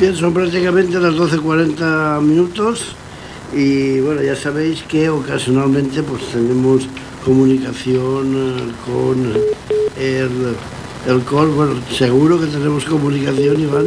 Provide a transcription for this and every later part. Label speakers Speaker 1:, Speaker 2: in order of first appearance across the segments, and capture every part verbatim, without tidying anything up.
Speaker 1: Bien, son prácticamente las doce cuarenta minutos y bueno, ya sabéis que ocasionalmente pues tenemos comunicación eh, con el, el C O R. Bueno, seguro que tenemos comunicación, Iván.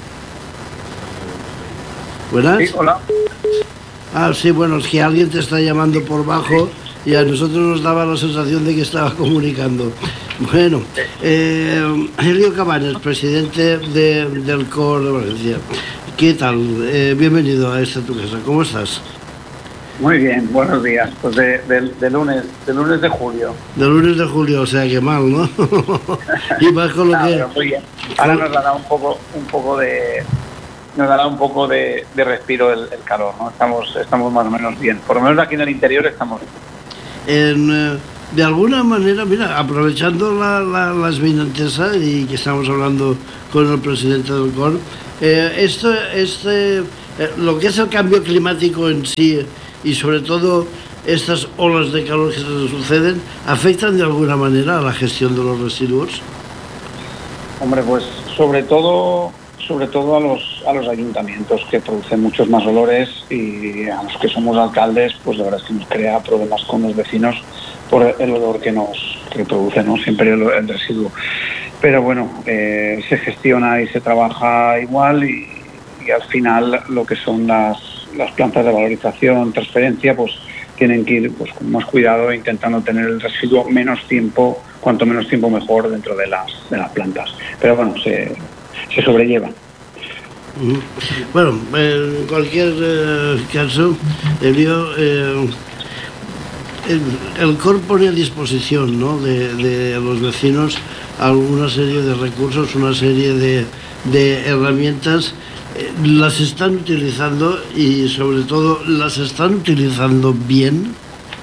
Speaker 1: ¿Buenas?
Speaker 2: Sí, hola.
Speaker 1: Ah, sí, bueno, es que alguien te está llamando por bajo y a nosotros nos daba la sensación de que estaba comunicando. Bueno, eh, Helio Cabanes, presidente de, del C O R de Valencia. ¿Qué tal? Eh, bienvenido a esta tu casa. ¿Cómo estás?
Speaker 2: Muy bien, buenos días. Pues de, de, de lunes, de lunes de julio.
Speaker 1: De lunes de julio, o sea que mal, ¿no? Y más con lo
Speaker 2: ah,
Speaker 1: que...
Speaker 2: Pero muy bien. Ahora nos dará un poco, un poco de, nos dará un poco de, de respiro el, el calor, ¿no? Estamos, estamos más o menos bien. Por lo menos aquí en el interior estamos bien.
Speaker 1: En, eh, de alguna manera, mira, aprovechando la, la, la esvinantesa y que estamos hablando con el presidente del C O R, eh, esto, este, eh, lo que es el cambio climático en sí y sobre todo estas olas de calor que se suceden, ¿afectan de alguna manera a la gestión de los residuos?
Speaker 2: Hombre, pues sobre todo, sobre todo a los, a los ayuntamientos, que producen muchos más olores, y a los que somos alcaldes, pues la verdad es que nos crea problemas con los vecinos por el olor que nos que produce, ¿no? Siempre el, el residuo. Pero bueno, eh, se gestiona y se trabaja igual y, y al final lo que son las, las plantas de valorización, transferencia, pues tienen que ir pues con más cuidado, intentando tener el residuo menos tiempo, cuanto menos tiempo mejor dentro de las, de las plantas. Pero bueno, se, se sobrelleva.
Speaker 1: Bueno, en cualquier eh, caso, Elio, eh, el, el C O R pone a disposición, ¿no?, de, de los vecinos alguna serie de recursos, una serie de, de herramientas. Eh, ¿las están utilizando y sobre todo las están utilizando bien?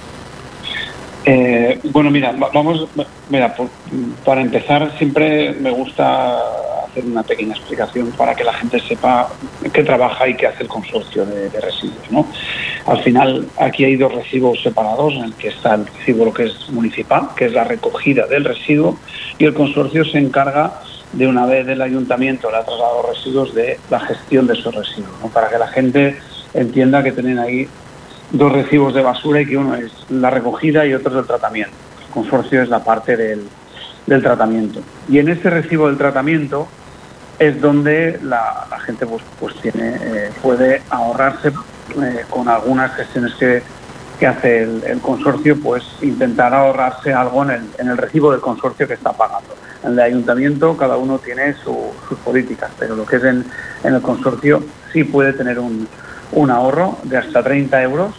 Speaker 2: Eh, bueno, mira, vamos, mira, por, para empezar siempre me gusta hacer una pequeña explicación para que la gente sepa qué trabaja y qué hace el consorcio de, de residuos, ¿no? Al final aquí hay dos recibos separados, en el que está el recibo lo que es municipal, que es la recogida del residuo, y el consorcio se encarga de, una vez el ayuntamiento le ha trasladado residuos, de la gestión de esos residuos, ¿no? Para que la gente entienda que tienen ahí dos recibos de basura y que uno es la recogida y otro es el tratamiento. El consorcio es la parte del, del tratamiento. Y en ese recibo del tratamiento es donde la, la gente pues, pues tiene, eh, puede ahorrarse eh, con algunas gestiones que, que hace el, el consorcio, pues intentar ahorrarse algo en el, en el recibo del consorcio que está pagando. En el ayuntamiento cada uno tiene su, sus políticas, pero lo que es en, en el consorcio sí puede tener un un ahorro de hasta treinta euros,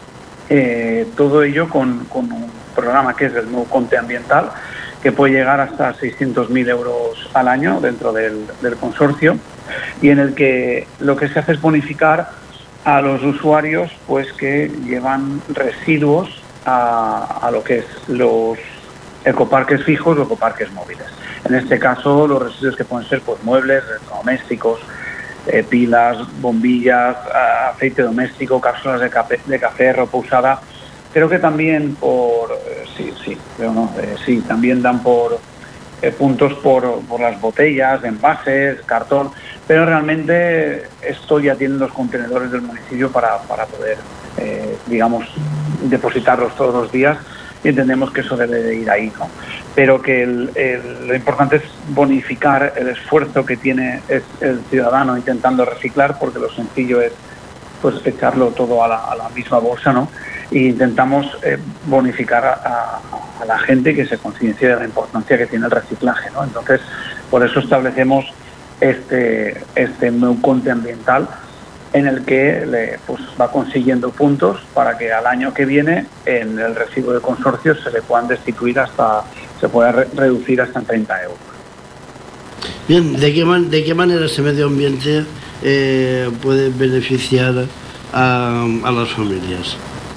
Speaker 2: eh, todo ello con, con un programa que es el nuevo Conte Ambiental, que puede llegar hasta seiscientos mil euros al año dentro del, del consorcio, y en el que lo que se hace es bonificar a los usuarios pues que llevan residuos a, a lo que es los ecoparques fijos o ecoparques móviles. En este caso los residuos que pueden ser pues muebles, electrodomésticos, Eh, pilas, bombillas, aceite doméstico, cápsulas de café, de café, ropa usada. Creo que también por eh, sí, sí, pero no, eh, sí, también dan por eh, puntos por, por las botellas, envases, cartón, pero realmente esto ya tienen los contenedores del municipio para, para poder, eh, digamos, depositarlos todos los días, y entendemos que eso debe de ir ahí, ¿no? Pero que el, el, lo importante es bonificar el esfuerzo que tiene es el ciudadano intentando reciclar, porque lo sencillo es pues echarlo todo a la, a la misma bolsa, ¿no? Y intentamos eh, bonificar a, a la gente que se conciencie de la importancia que tiene el reciclaje, ¿no? Entonces, por eso establecemos este, este nuevo Conte Ambiental, en el que le, pues, va consiguiendo puntos para que al año que viene en el recibo de consorcio se le puedan destituir hasta, se pueda re reducir hasta en treinta euros.
Speaker 1: Bien, ¿de qué, man de qué manera ese medio ambiente eh, puede beneficiar a, a las familias?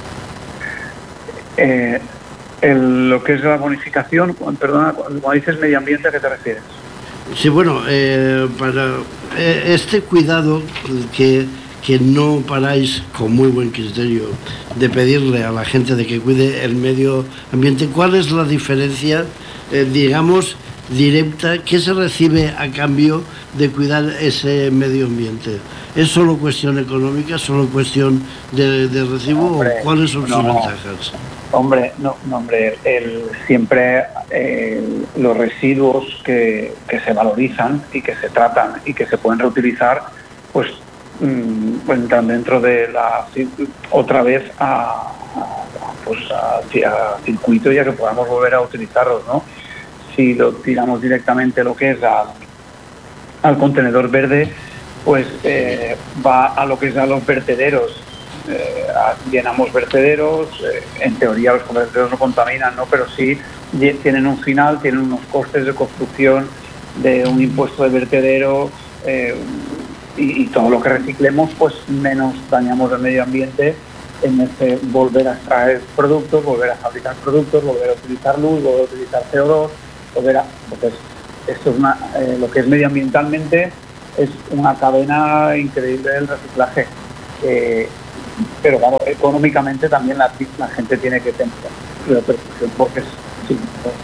Speaker 2: Eh, el, lo que es la bonificación, perdona, cuando dices medio ambiente, ¿a qué te refieres?
Speaker 1: Sí, bueno, eh, para eh, este cuidado que, que no paráis con muy buen criterio de pedirle a la gente de que cuide el medio ambiente, ¿cuál es la diferencia, eh, digamos, directa, ¿qué se recibe a cambio de cuidar ese medio ambiente? ¿Es solo cuestión económica, solo cuestión de, de recibo hombre, o cuáles son sus no, ventajas?
Speaker 2: Hombre, no, no hombre, el, siempre eh, los residuos que, que se valorizan y que se tratan y que se pueden reutilizar, pues mmm, entran dentro de la otra vez a, a, pues a, a circuito, ya que podamos volver a utilizarlos, ¿no? Si lo tiramos directamente lo que es al, al contenedor verde, pues eh, va a lo que es a los vertederos. Eh, llenamos vertederos, eh, en teoría los vertederos no contaminan, ¿no? Pero sí tienen un final, tienen unos costes de construcción, de un impuesto de vertedero, eh, y, y todo lo que reciclemos, pues menos dañamos el medio ambiente en ese volver a extraer productos, volver a fabricar productos, volver a utilizar luz, volver a utilizar C O dos, volver a... Entonces, esto es una, eh, lo que es medioambientalmente es una cadena increíble del reciclaje. Eh, pero claro, económicamente también la, la gente tiene que tener repercusión porque es, sí,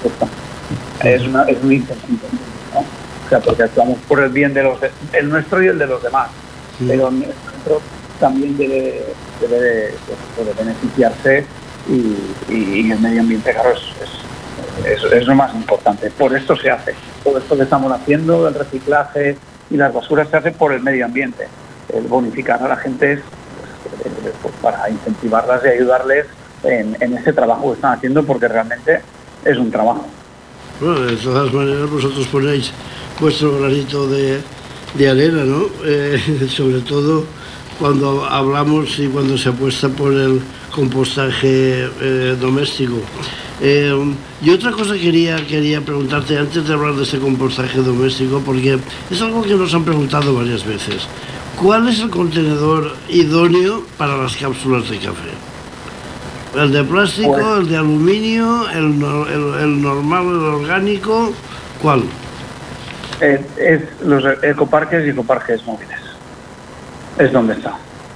Speaker 2: es, una, es un incentivo, ¿no? O sea, porque actuamos por el bien de los de, el nuestro y el de los demás, sí. Pero el nuestro también debe, debe de, de, de beneficiarse y, y, y el medio ambiente, claro, es, es, es, es lo más importante. Por esto se hace, todo esto que estamos haciendo, el reciclaje y las basuras se hace por el medio ambiente. El bonificar a la gente es pues, pues, para incentivarlas y ayudarles en, en ese trabajo que están haciendo, porque realmente es un trabajo.
Speaker 1: Bueno, de todas maneras vosotros ponéis vuestro granito de, de arena, ¿no? Eh, sobre todo cuando hablamos y cuando se apuesta por el compostaje eh, doméstico. Eh, y otra cosa quería, quería preguntarte antes de hablar de este compostaje doméstico, porque es algo que nos han preguntado varias veces. ¿Cuál es el contenedor idóneo para las cápsulas de café? ¿El de plástico, pues, el de aluminio, el, el, el normal, el orgánico? ¿Cuál?
Speaker 2: Es, es los ecoparques y ecoparques móviles. Es donde está.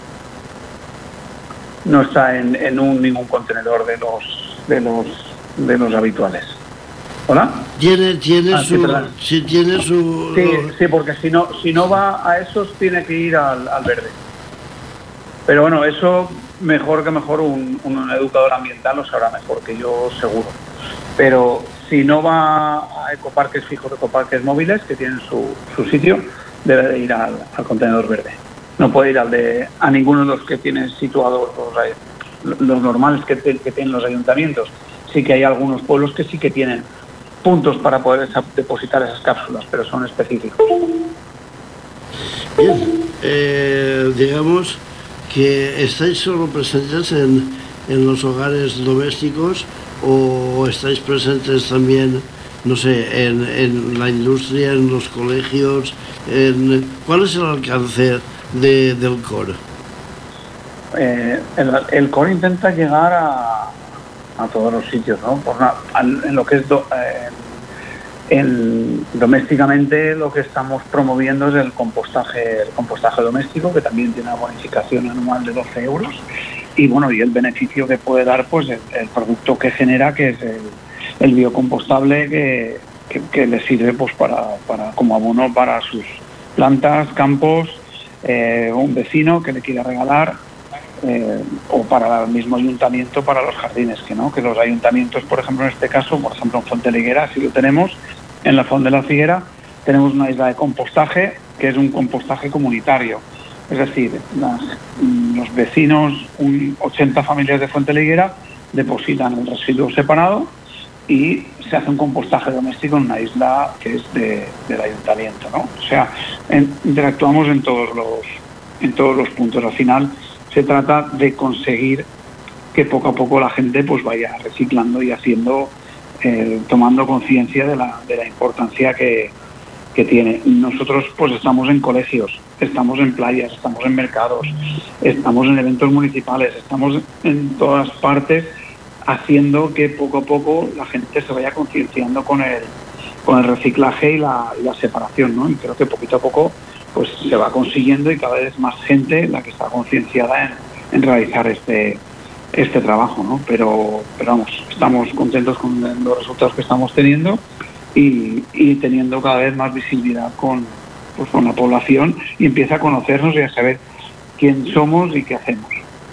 Speaker 2: No está en, en un, ningún contenedor de los de los de los habituales. ¿Hola?
Speaker 1: Tiene, tiene ah, su, sí, sí, tiene su.
Speaker 2: Sí, sí, porque si no, si no va a esos tiene que ir al, al verde. Pero bueno, eso mejor que mejor un, un educador ambiental lo sabrá mejor que yo, seguro. Pero si no va a ecoparques fijos, ecoparques móviles que tienen su, su sitio, debe de ir al, al contenedor verde. No puede ir al de a ninguno de los que tienen situados los, los normales que, que tienen los ayuntamientos. Sí que hay algunos pueblos que sí que tienen puntos para poder depositar esas cápsulas, pero son específicos.
Speaker 1: Bien, eh, digamos que estáis solo presentes en, en los hogares domésticos o estáis presentes también, no sé, en, en la industria, en los colegios. En, ¿cuál es el alcance de, del C O R?
Speaker 2: Eh, el, el C O R intenta llegar a a todos los sitios, ¿no? Por una, en lo que es do, eh, en, domésticamente lo que estamos promoviendo es el compostaje, el compostaje doméstico, que también tiene una bonificación anual de doce euros, y bueno, y el beneficio que puede dar, pues el, el producto que genera, que es el, el biocompostable que, que, que le sirve pues para, para como abono para sus plantas, campos, eh, un vecino que le quiera regalar. Eh, o para el mismo ayuntamiento, para los jardines, que no, que los ayuntamientos, por ejemplo, en este caso, por ejemplo, en Font de la Higuera, sí lo tenemos, en la Font de la Figuera tenemos una isla de compostaje, que es un compostaje comunitario, es decir, las, los vecinos, un ochenta familias de Font de la Higuera, depositan el residuo separado y se hace un compostaje doméstico en una isla que es de, del ayuntamiento, ¿no? O sea, en, interactuamos en todos los, en todos los puntos. Al final se trata de conseguir que poco a poco la gente pues vaya reciclando y haciendo, eh, tomando conciencia de la, de la importancia que, que tiene. Nosotros pues estamos en colegios, estamos en playas, estamos en mercados, estamos en eventos municipales, estamos en todas partes haciendo que poco a poco la gente se vaya concienciando con el, con el reciclaje y la, y la separación, ¿no? Y creo que poquito a poco pues se va consiguiendo y cada vez más gente la que está concienciada en, en realizar este este trabajo, ¿no? Pero, pero vamos, estamos contentos con los resultados que estamos teniendo y, y teniendo cada vez más visibilidad con, pues, con la población, y empieza a conocernos y a saber quién somos y qué hacemos.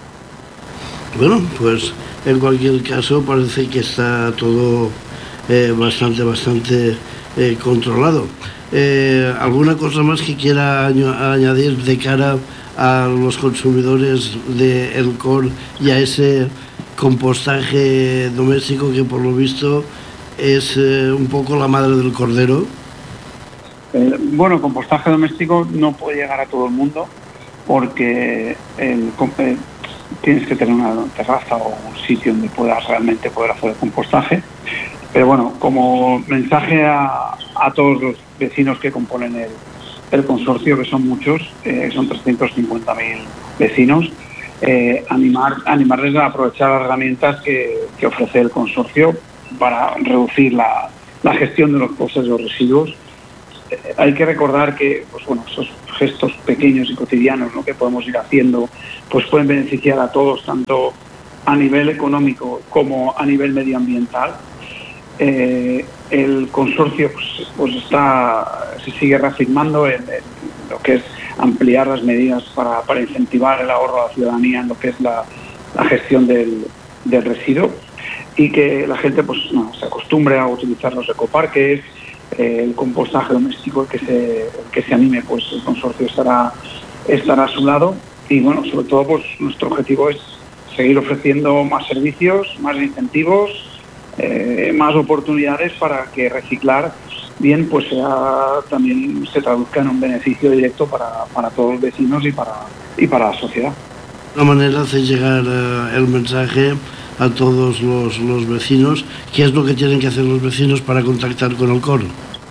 Speaker 1: Bueno, pues en cualquier caso parece que está todo eh, bastante, bastante eh, controlado. Eh, ¿Alguna cosa más que quiera añadir de cara a los consumidores de El Cor y a ese compostaje doméstico que por lo visto es eh, un poco la madre del cordero?
Speaker 2: Eh, bueno, el compostaje doméstico no puede llegar a todo el mundo porque el, eh, tienes que tener una terraza o un sitio donde puedas realmente poder hacer el compostaje. Pero bueno, como mensaje a, a todos los vecinos que componen el, el consorcio, que son muchos, eh, son trescientos cincuenta mil vecinos, eh, animar, animarles a aprovechar las herramientas que, que ofrece el consorcio para reducir la, la gestión de los costes de los residuos. Eh, hay que recordar que pues bueno, esos gestos pequeños y cotidianos, ¿no?, que podemos ir haciendo, pues pueden beneficiar a todos, tanto a nivel económico como a nivel medioambiental. Eh, el consorcio pues, pues está se sigue reafirmando en, en lo que es ampliar las medidas para, para incentivar el ahorro a la ciudadanía en lo que es la, la gestión del, del residuo, y que la gente pues no, se acostumbre a utilizar los ecoparques, eh, el compostaje doméstico, el que se el que se anime, pues el consorcio estará estará a su lado. Y bueno, sobre todo pues nuestro objetivo es seguir ofreciendo más servicios, más incentivos, Eh, más oportunidades para que reciclar bien pues sea, también se traduzca en un beneficio directo para, para todos los vecinos y para, y para la sociedad.
Speaker 1: Una manera de llegar uh, el mensaje a todos los, los vecinos. ¿Qué es lo que tienen que hacer los vecinos para contactar con el Cor?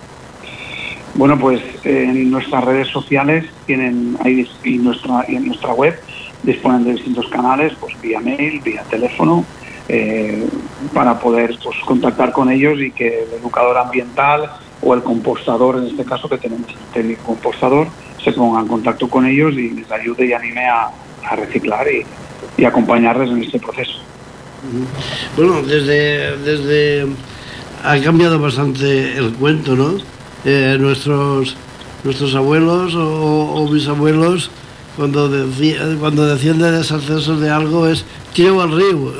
Speaker 2: Bueno, pues eh, en nuestras redes sociales tienen ahí, y, nuestra, y en nuestra web disponen de distintos canales, pues vía mail, vía teléfono, Eh, para poder pues, contactar con ellos y que el educador ambiental o el compostador, en este caso que tenemos el técnico compostador, se ponga en contacto con ellos y les ayude y anime a, a reciclar y, y acompañarles en este proceso.
Speaker 1: Bueno, desde, desde ha cambiado bastante el cuento, ¿no? Eh, nuestros nuestros abuelos o, o bisabuelos cuando, decía, cuando decían de deshacerse de algo es tiro al río.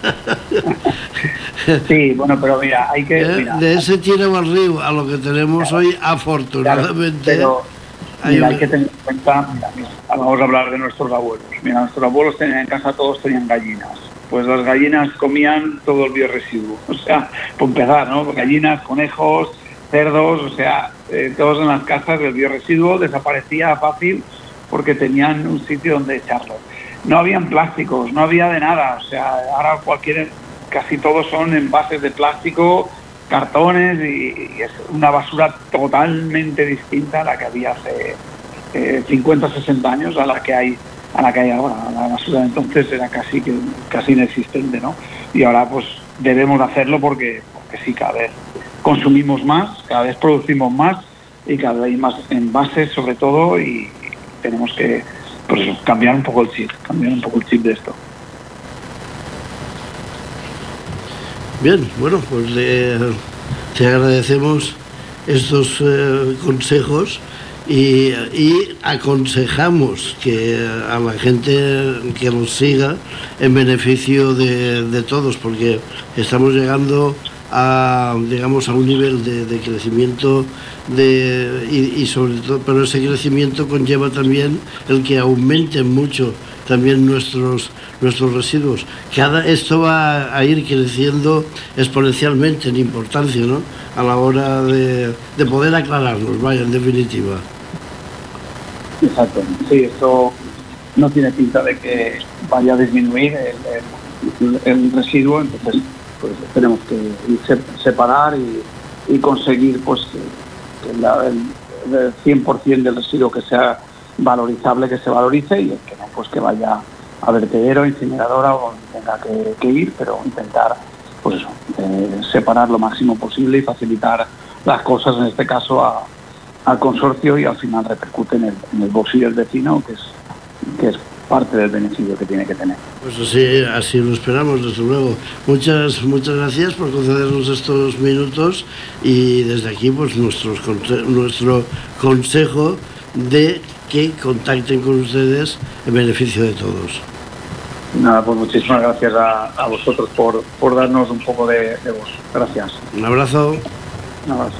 Speaker 2: Sí, bueno, pero mira, hay que...
Speaker 1: ¿Eh?
Speaker 2: Mira,
Speaker 1: de ese tiro al río a lo que tenemos claro, hoy, afortunadamente...
Speaker 2: Claro, pero, hay, mira, una... hay que tener en cuenta, mira, mira, vamos a hablar de nuestros abuelos. Mira, nuestros abuelos tenían en casa, todos tenían gallinas. Pues las gallinas comían todo el biorresiduo. O sea, por empezar, ¿no? Gallinas, conejos, cerdos, o sea, eh, todos en las casas el biorresiduo desaparecía fácil porque tenían un sitio donde echarlo. No habían plásticos, no había de nada, o sea, ahora cualquier, casi todos son envases de plástico, cartones, y, y es una basura totalmente distinta a la que había hace eh, cincuenta, sesenta años, a la que hay a la que hay ahora. La basura de entonces era casi que casi inexistente, ¿no? Y ahora pues debemos hacerlo porque, porque sí, cada vez consumimos más, cada vez producimos más y cada vez hay más envases sobre todo, y tenemos que pues eso, cambiar un poco el chip, cambiar un poco el chip de esto.
Speaker 1: Bien, bueno, pues eh, te agradecemos estos eh, consejos y, y aconsejamos que a la gente que los siga en beneficio de, de todos, porque estamos llegando a, digamos, a un nivel de, de crecimiento de, y, y sobre todo, pero ese crecimiento conlleva también el que aumenten mucho también nuestros nuestros residuos. Cada esto va a ir creciendo exponencialmente en importancia, ¿no?, a la hora de, de poder aclararnos, vaya, en definitiva.
Speaker 2: Exacto, sí, esto no tiene pinta de que vaya a disminuir el, el, el residuo, entonces pues tenemos que separar y, y conseguir pues que, que la, el, el cien por ciento del residuo que sea valorizable, que se valorice, y el que no, pues que vaya a vertedero, incineradora o donde tenga que, que ir, pero intentar pues eso, eh, separar lo máximo posible y facilitar las cosas, en este caso a, al consorcio, y al final repercute en el, en el bolsillo del vecino, que es, que es parte del beneficio que tiene que tener.
Speaker 1: Pues así, así lo esperamos, desde luego. Muchas, muchas gracias por concedernos estos minutos y desde aquí pues nuestros, nuestro consejo de que contacten con ustedes en beneficio de todos.
Speaker 2: Nada, pues muchísimas gracias a, a vosotros por, por darnos un poco de, de voz. Gracias.
Speaker 1: Un abrazo.
Speaker 2: Un abrazo.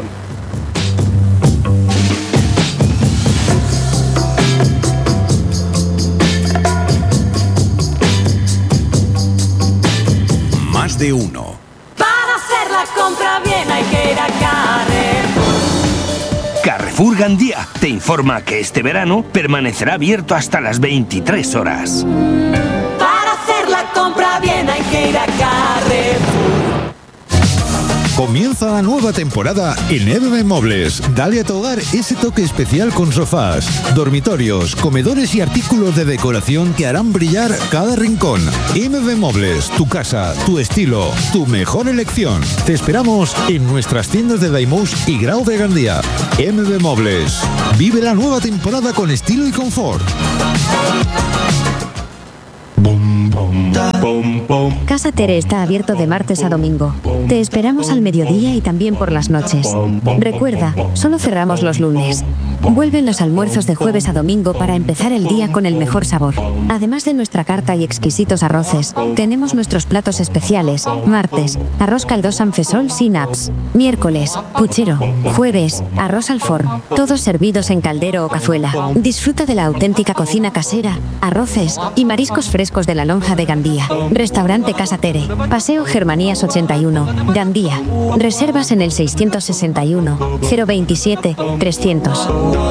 Speaker 3: Más de uno.
Speaker 4: Para hacer la compra bien hay que ir a Carrefour.
Speaker 5: Carrefour Gandía te informa que este verano permanecerá abierto hasta las veintitrés horas.
Speaker 4: Para hacer la compra bien hay que ir a Carrefour.
Speaker 6: Comienza la nueva temporada en M B Mobles. Dale a tu hogar ese toque especial con sofás, dormitorios, comedores y artículos de decoración que harán brillar cada rincón. M B Mobles, tu casa, tu estilo, tu mejor elección. Te esperamos en nuestras tiendas de Daimús y Grau de Gandía. M B Mobles. Vive la nueva temporada con estilo y confort.
Speaker 7: Casa Tere está abierto de martes a domingo. Te esperamos al mediodía y también por las noches. Recuerda, solo cerramos los lunes. Vuelven los almuerzos de jueves a domingo para empezar el día con el mejor sabor. Además de nuestra carta y exquisitos arroces, tenemos nuestros platos especiales. Martes, arroz caldosa anfesol sin apps. Miércoles, puchero. Jueves, arroz al forno. Todos servidos en caldero o cazuela. Disfruta de la auténtica cocina casera, arroces y mariscos frescos de la Lonja de Gandía. Restaurante Casa Tere. Paseo Germanías ochenta y uno, Gandía. Reservas en el seiscientos sesenta y uno, cero veintisiete, trescientos.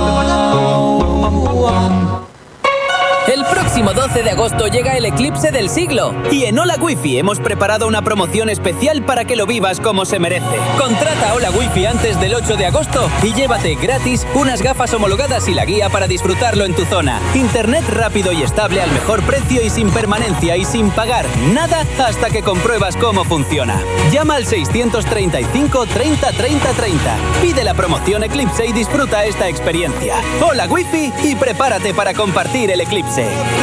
Speaker 8: El próximo doce de agosto llega el eclipse del siglo y en Hola Wifi hemos preparado una promoción especial para que lo vivas como se merece. Contrata Hola Wifi antes del ocho de agosto y llévate gratis unas gafas homologadas y la guía para disfrutarlo en tu zona. Internet rápido y estable al mejor precio y sin permanencia y sin pagar nada hasta que compruebas cómo funciona. Llama al seiscientos treinta y cinco, treinta, treinta, treinta. Pide la promoción Eclipse y disfruta esta experiencia. Hola Wifi y prepárate para compartir el eclipse.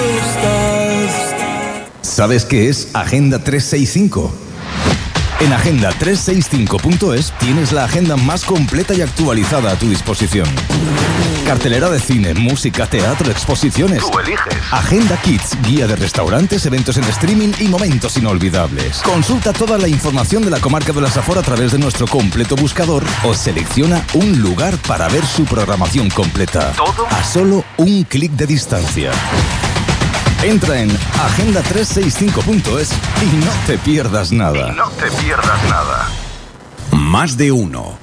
Speaker 3: ¿Sabes qué es Agenda trescientos sesenta y cinco? En agenda trescientos sesenta y cinco punto es tienes la agenda más completa y actualizada a tu disposición. Cartelera de cine, música, teatro, exposiciones.
Speaker 5: Tú eliges.
Speaker 3: Agenda Kids, guía de restaurantes, eventos en streaming y momentos inolvidables. Consulta toda la información de la comarca de la Safor a través de nuestro completo buscador o selecciona un lugar para ver su programación completa.
Speaker 5: Todo
Speaker 3: a solo un clic de distancia. Entra en agenda trescientos sesenta y cinco punto es y no te pierdas nada.
Speaker 5: Y no te pierdas nada.
Speaker 3: Más de uno.